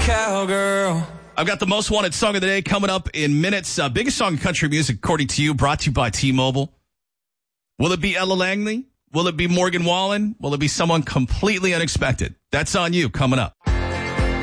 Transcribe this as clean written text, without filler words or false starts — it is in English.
cowgirl. I've got the most wanted song of the day coming up in minutes. Biggest song in country music, according to you, brought to you by T-Mobile. Will it be Ella Langley? Will it be Morgan Wallen? Will it be someone completely unexpected? That's on you coming up.